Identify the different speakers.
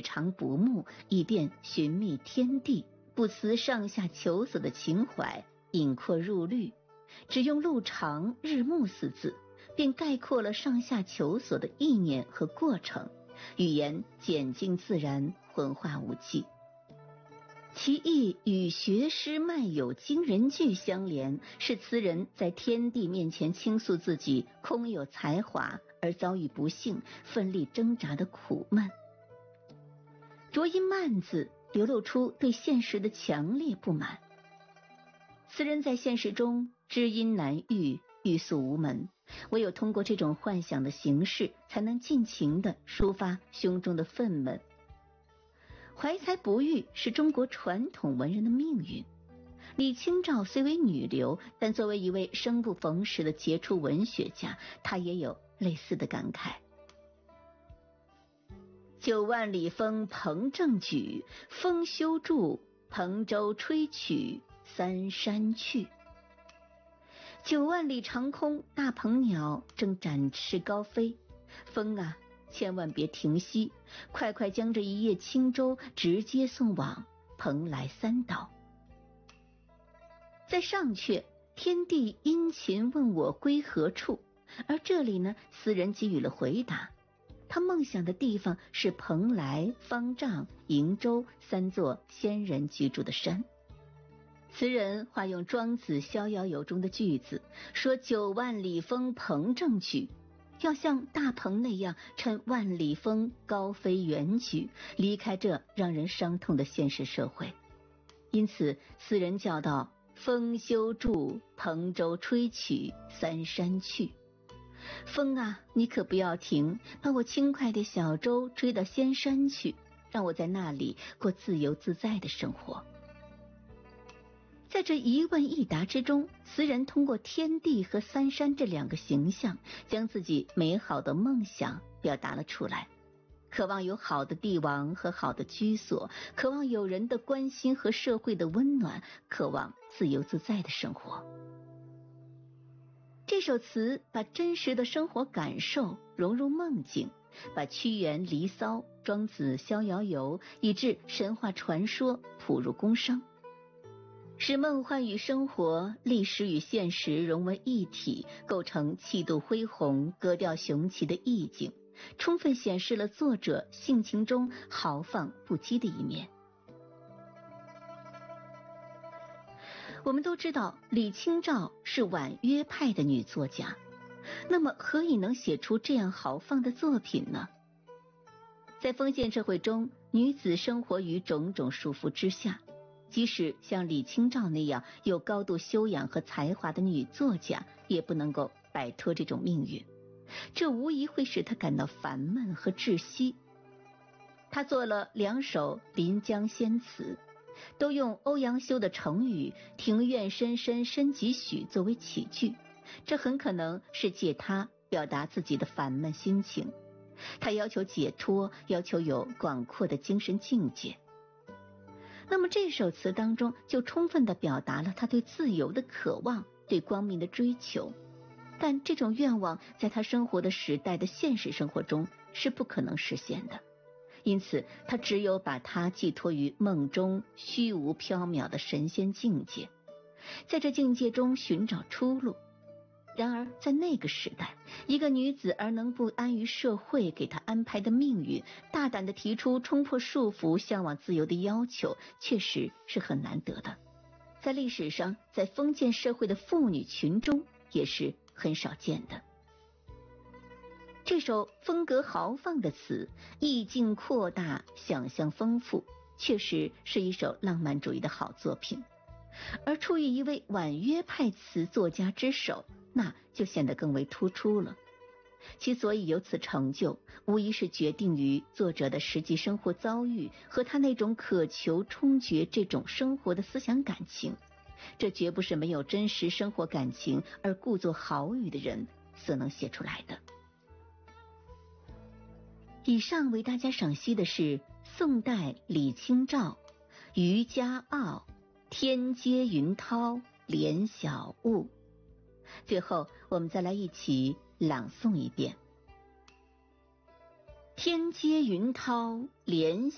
Speaker 1: 长不暮，以便寻觅天地，不辞上下求索的情怀，引括入律，只用路长日暮四字，便概括了上下求索的意念和过程，语言简净自然，浑化无际。其意与学诗卖友惊人句相连，是词人在天地面前倾诉自己空有才华而遭遇不幸，奋力挣扎的苦闷。着音慢字流露出对现实的强烈不满。词人在现实中知音难遇，欲诉无门，唯有通过这种幻想的形式，才能尽情地抒发胸中的愤懑。怀才不遇是中国传统文人的命运。李清照虽为女流，但作为一位生不逢时的杰出文学家，她也有类似的感慨。9万里风蓬正举，风休住，蓬舟吹取三山去。9万里长空，大鹏鸟正展翅高飞，风啊，千万别停息，快快将这一叶轻舟直接送往蓬莱三岛。在上阙，天地殷勤问我归何处，而这里呢，词人给予了回答。他梦想的地方是蓬莱、方丈、瀛洲3座仙人居住的山。词人化用庄子逍遥游中的句子，说9万里风蓬正举，要像大鹏那样趁万里风高飞远举，离开这让人伤痛的现实社会。因此词人叫道：风休住，蓬舟吹取三山去。风啊，你可不要停，把我轻快的小舟追到仙山去，让我在那里过自由自在的生活。在这一问一答之中，词人通过天地和三山这2个形象，将自己美好的梦想表达了出来。渴望有好的帝王和好的居所，渴望有人的关心和社会的温暖，渴望自由自在的生活。这首词把真实的生活感受融入梦境，把屈原、离骚、庄子逍遥游以至神话传说谱入宫商，使梦幻与生活、历史与现实融为一体，构成气度恢宏、格调雄奇的意境，充分显示了作者性情中豪放不羁的一面。我们都知道李清照是婉约派的女作家，那么何以能写出这样豪放的作品呢？在封建社会中，女子生活于种种束缚之下，即使像李清照那样有高度修养和才华的女作家，也不能够摆脱这种命运，这无疑会使她感到烦闷和窒息。她做了2首临江仙词，都用欧阳修的成语庭院深深深几许作为起句，这很可能是借他表达自己的烦闷心情。他要求解脱，要求有广阔的精神境界。那么这首词当中就充分地表达了他对自由的渴望，对光明的追求，但这种愿望在他生活的时代的现实生活中是不可能实现的，因此他只有把它寄托于梦中虚无缥缈的神仙境界，在这境界中寻找出路。然而在那个时代，一个女子而能不安于社会给她安排的命运，大胆地提出冲破束缚、向往自由的要求，确实是很难得的。在历史上，在封建社会的妇女群中也是很少见的。这首风格豪放的词，意境扩大，想象丰富，确实是一首浪漫主义的好作品。而出于一位婉约派词作家之手，那就显得更为突出了。其所以有此成就，无疑是决定于作者的实际生活遭遇和他那种渴求冲决这种生活的思想感情，这绝不是没有真实生活感情而故作豪语的人所能写出来的。以上为大家赏析的是宋代李清照渔家傲，天阶云涛怜小物。最后我们再来一起朗诵一遍：天阶云涛怜